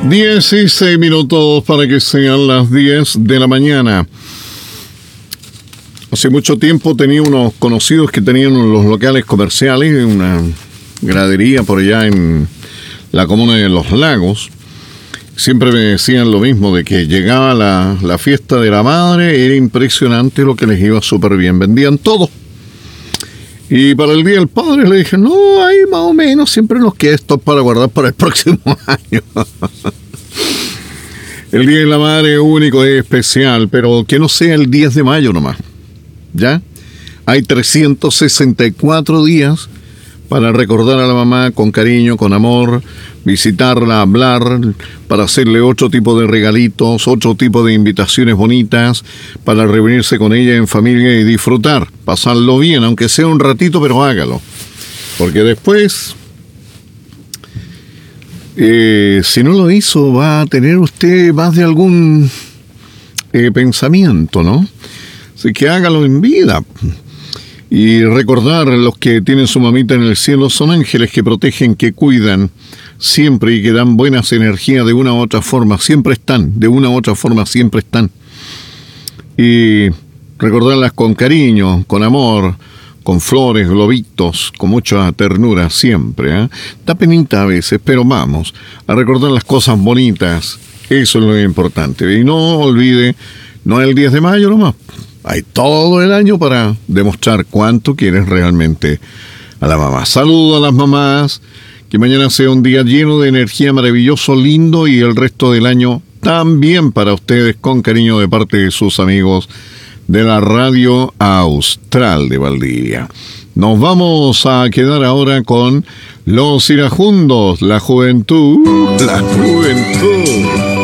16 minutos para que sean las 10 de la mañana. Hace mucho tiempo tenía unos conocidos que tenían los locales comerciales, una gradería por allá en la comuna de Los Lagos. Siempre me decían lo mismo, de que llegaba la fiesta de la madre, era impresionante lo que les iba súper bien, vendían todo. Y para el Día del Padre le dije, no, ahí más o menos siempre nos queda esto para guardar para el próximo año. El Día de la Madre es único, es especial, pero que no sea el 10 de mayo nomás, ¿ya? Hay 364 días para recordar a la mamá con cariño, con amor, visitarla, hablar, para hacerle otro tipo de regalitos, otro tipo de invitaciones bonitas, para reunirse con ella en familia y disfrutar, pasarlo bien, aunque sea un ratito, pero hágalo. Porque después, si no lo hizo, va a tener usted más de algún pensamiento, ¿no? Así que hágalo en vida. Y recordar, los que tienen su mamita en el cielo son ángeles que protegen, que cuidan siempre y que dan buenas energías de una u otra forma. Siempre están, de una u otra forma siempre están. Y recordarlas con cariño, con amor, con flores, globitos, con mucha ternura siempre, ¿eh? Da penita a veces, pero vamos a recordar las cosas bonitas. Eso es lo importante. Y no olvide, no es el 10 de mayo nomás. Hay todo el año para demostrar cuánto quieres realmente a la mamá. Saludo a las mamás, que mañana sea un día lleno de energía, maravilloso, lindo, y el resto del año también para ustedes, con cariño de parte de sus amigos de la Radio Austral de Valdivia. Nos vamos a quedar ahora con Los Irajundos, la juventud, la juventud.